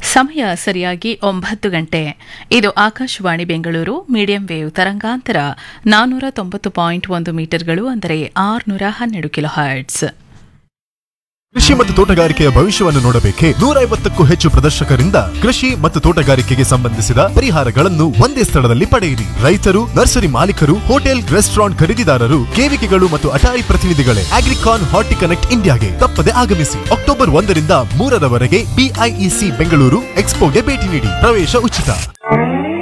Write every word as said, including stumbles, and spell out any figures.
ಸಮಯ ಸರಿಯಾಗಿ ಒಂಬತ್ತು ಗಂಟೆ. ಇದು ಆಕಾಶವಾಣಿ ಬೆಂಗಳೂರು ಮೀಡಿಯಂ ವೇವ್ ತರಂಗಾಂತರ ನಾನ್ನೂರ ತೊಂಬತ್ತು ಪಾಯಿಂಟ್ ಒಂದು ಮೀಟರ್ಗಳು, ಅಂದರೆ ಆರುನೂರ ಹನ್ನೆರಡು ಕಿಲೋ ಹರ್ಟ್ಸ್. ಕೃಷಿ ಮತ್ತು ತೋಟಗಾರಿಕೆಯ ಭವಿಷ್ಯವನ್ನು ನೋಡಬೇಕೆ? ನೂರ ಐವತ್ತಕ್ಕೂ ಹೆಚ್ಚು ಪ್ರದರ್ಶಕರಿಂದ ಕೃಷಿ ಮತ್ತು ತೋಟಗಾರಿಕೆಗೆ ಸಂಬಂಧಿಸಿದ ಪರಿಹಾರಗಳನ್ನು ಒಂದೇ ಸ್ಥಳದಲ್ಲಿ ಪಡೆಯಿರಿ. ರೈತರು, ನರ್ಸರಿ ಮಾಲೀಕರು, ಹೋಟೆಲ್, ರೆಸ್ಟೋರೆಂಟ್ ಖರೀದಿದಾರರು, ಕೇವಿಕೆಗಳು ಮತ್ತು ಅಟಾರಿ ಪ್ರತಿನಿಧಿಗಳೇ ಅಗ್ರಿಕಾನ್ ಹಾರ್ಟಿ ಕನೆಕ್ಟ್ ಇಂಡಿಯಾಗೆ ತಪ್ಪದೆ ಆಗಮಿಸಿ. ಅಕ್ಟೋಬರ್ ಒಂದರಿಂದ ಮೂರರವರೆಗೆ ಬಿಐಇಸಿ ಬೆಂಗಳೂರು ಎಕ್ಸ್ಪೋಗೆ ಭೇಟಿ ನೀಡಿ. ಪ್ರವೇಶ ಉಚಿತ.